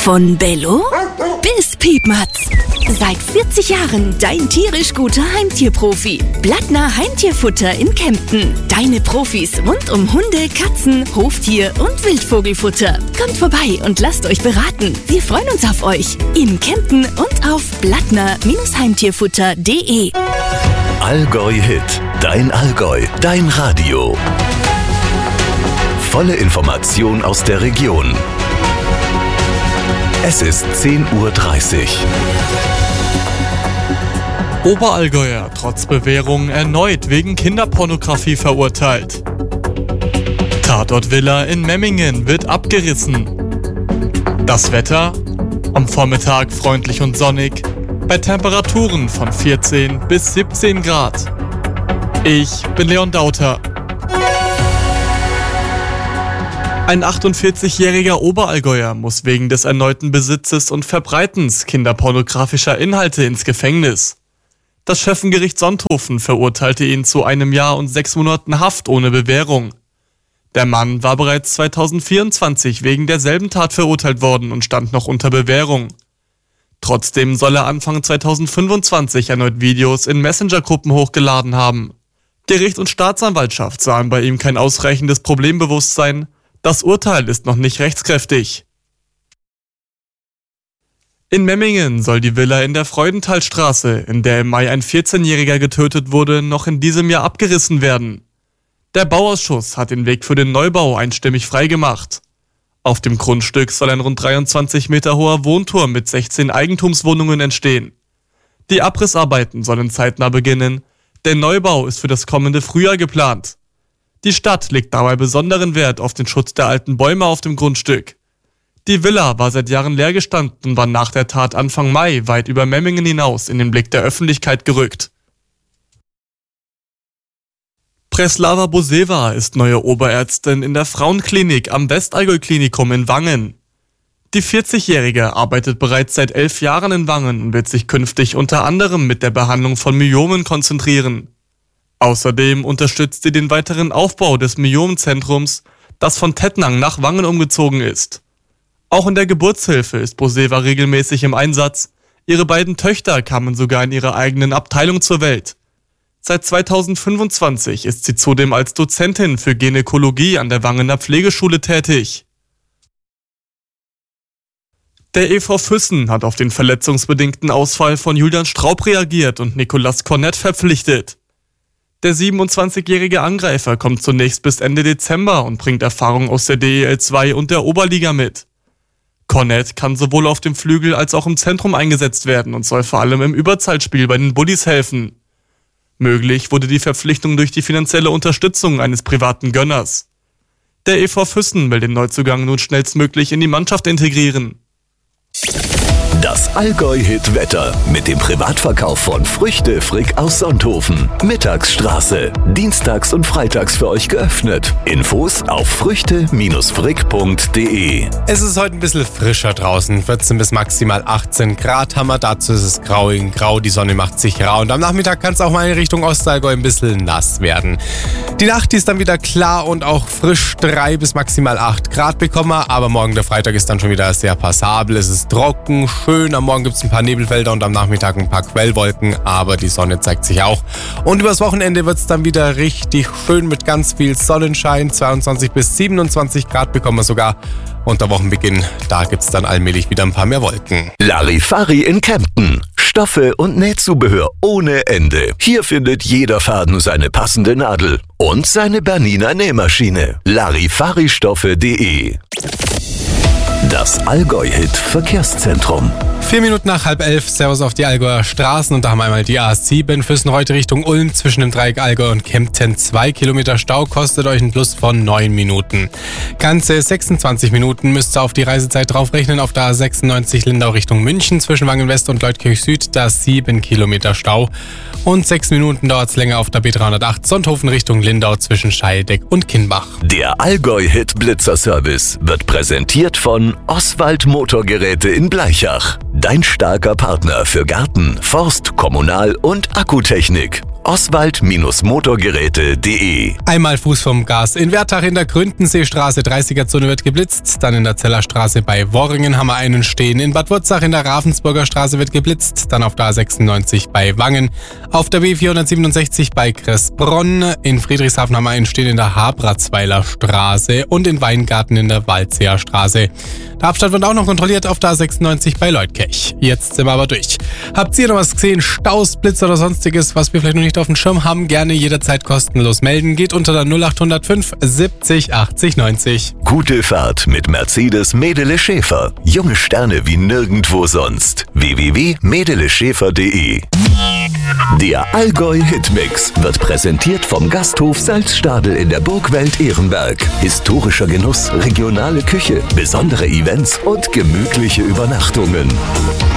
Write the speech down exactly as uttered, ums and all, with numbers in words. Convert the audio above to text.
Von Bello bis Piepmatz. Seit vierzig Jahren dein tierisch guter Heimtierprofi. Blattner Heimtierfutter in Kempten. Deine Profis rund um Hunde, Katzen, Hoftier und Wildvogelfutter. Kommt vorbei und lasst euch beraten. Wir freuen uns auf euch. In Kempten und auf blattner Heimtierfutter punkt de. Allgäu Hit. Dein Allgäu. Dein Radio. Volle Information aus der Region. Es ist zehn Uhr dreißig. Oberallgäuer trotz Bewährung erneut wegen Kinderpornografie verurteilt. Tatortvilla in Memmingen wird abgerissen. Das Wetter? Am Vormittag freundlich und sonnig, bei Temperaturen von vierzehn bis siebzehn Grad. Ich bin Leon Dauter. Ein achtundvierzigjähriger Oberallgäuer muss wegen des erneuten Besitzes und Verbreitens kinderpornografischer Inhalte ins Gefängnis. Das Schöffengericht Sonthofen verurteilte ihn zu einem Jahr und sechs Monaten Haft ohne Bewährung. Der Mann war bereits zweitausendvierundzwanzig wegen derselben Tat verurteilt worden und stand noch unter Bewährung. Trotzdem soll er Anfang zweitausendfünfundzwanzig erneut Videos in Messenger-Gruppen hochgeladen haben. Gericht und Staatsanwaltschaft sahen bei ihm kein ausreichendes Problembewusstsein. Das Urteil ist noch nicht rechtskräftig. In Memmingen soll die Villa in der Freudenthalstraße, in der im Mai ein vierzehnjähriger getötet wurde, noch in diesem Jahr abgerissen werden. Der Bauausschuss hat den Weg für den Neubau einstimmig freigemacht. Auf dem Grundstück soll ein rund dreiundzwanzig Meter hoher Wohnturm mit sechzehn Eigentumswohnungen entstehen. Die Abrissarbeiten sollen zeitnah beginnen. Der Neubau ist für das kommende Frühjahr geplant. Die Stadt legt dabei besonderen Wert auf den Schutz der alten Bäume auf dem Grundstück. Die Villa war seit Jahren leer gestanden und war nach der Tat Anfang Mai weit über Memmingen hinaus in den Blick der Öffentlichkeit gerückt. Preslava Boseva ist neue Oberärztin in der Frauenklinik am Westallgäu-Klinikum in Wangen. Die vierzigjährige arbeitet bereits seit elf Jahren in Wangen und wird sich künftig unter anderem mit der Behandlung von Myomen konzentrieren. Außerdem unterstützt sie den weiteren Aufbau des Myomenzentrums, das von Tettnang nach Wangen umgezogen ist. Auch in der Geburtshilfe ist Boseva regelmäßig im Einsatz. Ihre beiden Töchter kamen sogar in ihrer eigenen Abteilung zur Welt. Seit zweitausendfünfundzwanzig ist sie zudem als Dozentin für Gynäkologie an der Wangener Pflegeschule tätig. Der E V Füssen hat auf den verletzungsbedingten Ausfall von Julian Straub reagiert und Nicolas Cornett verpflichtet. Der siebenundzwanzigjährige Angreifer kommt zunächst bis Ende Dezember und bringt Erfahrung aus der D E L zwei und der Oberliga mit. Cornett kann sowohl auf dem Flügel als auch im Zentrum eingesetzt werden und soll vor allem im Überzahlspiel bei den Buddies helfen. Möglich wurde die Verpflichtung durch die finanzielle Unterstützung eines privaten Gönners. Der E V Füssen will den Neuzugang nun schnellstmöglich in die Mannschaft integrieren. Das Allgäu-Hit-Wetter mit dem Privatverkauf von Früchte Frick aus Sonthofen. Mittagsstraße. Dienstags und freitags für euch geöffnet. Infos auf früchte Frick punkt de. Es ist heute ein bisschen frischer draußen. vierzehn bis maximal achtzehn Grad haben wir. Dazu ist es grau in grau. Die Sonne macht sich rar. Und am Nachmittag kann es auch mal in Richtung Ostallgäu ein bisschen nass werden. Die Nacht die ist dann wieder klar und auch frisch. drei bis maximal acht Grad bekommen wir. Aber morgen der Freitag ist dann schon wieder sehr passabel. Es ist trocken, schön. Am Morgen gibt es ein paar Nebelfelder und am Nachmittag ein paar Quellwolken, aber die Sonne zeigt sich auch. Und übers Wochenende wird es dann wieder richtig schön mit ganz viel Sonnenschein. zweiundzwanzig bis siebenundzwanzig Grad bekommen wir sogar. Und der Wochenbeginn, da gibt es dann allmählich wieder ein paar mehr Wolken. Larifari in Kempten. Stoffe und Nähzubehör ohne Ende. Hier findet jeder Faden seine passende Nadel und seine Bernina Nähmaschine. Larifaristoffe punkt de. Das Allgäu-Hit Verkehrszentrum. Vier Minuten nach halb elf, Servus auf die Allgäuer Straßen und da haben wir einmal die A sieben Füssen-Reuth Richtung Ulm zwischen dem Dreieck Allgäu und Kempten. Zwei Kilometer Stau kostet euch einen Plus von neun Minuten. Ganze sechsundzwanzig Minuten müsst ihr auf die Reisezeit draufrechnen auf der A sechsundneunzig Lindau Richtung München zwischen Wangen West und Leutkirch Süd, da sieben Kilometer Stau. Und sechs Minuten dauert es länger auf der B dreihundertacht Sonthofen Richtung Lindau zwischen Scheideck und Kinnbach. Der Allgäu-Hit Blitzer-Service wird präsentiert von Oswald Motorgeräte in Bleichach. Dein starker Partner für Garten, Forst, Kommunal- und Akkutechnik. oswald Motorgeräte punkt de. Einmal Fuß vom Gas. In Wertach in der Gründenseestraße dreißiger-Zone wird geblitzt. Dann in der Zellerstraße bei Worringen haben wir einen stehen. In Bad Wurzach in der Ravensburger Straße wird geblitzt. Dann auf der A sechsundneunzig bei Wangen. Auf der B vierhundertsiebenundsechzig bei Kressbronn. In Friedrichshafen haben wir einen stehen in der Habratzweiler Straße. Und in Weingarten in der Waldseer Straße. Der Abstand wird auch noch kontrolliert auf der A sechsundneunzig bei Leutkirch. Jetzt sind wir aber durch. Habt ihr noch was gesehen? Staus, Blitz oder sonstiges, was wir vielleicht noch nicht auf dem Schirm haben? Gerne jederzeit kostenlos melden. Geht unter der null acht null fünf siebzig achtzig neunzig. Gute Fahrt mit Mercedes Medele Schäfer. Junge Sterne wie nirgendwo sonst. w w w punkt medele schäfer punkt de. Der Allgäu Hitmix wird präsentiert vom Gasthof Salzstadel in der Burgwelt Ehrenberg. Historischer Genuss, regionale Küche, besondere Events und gemütliche Übernachtungen.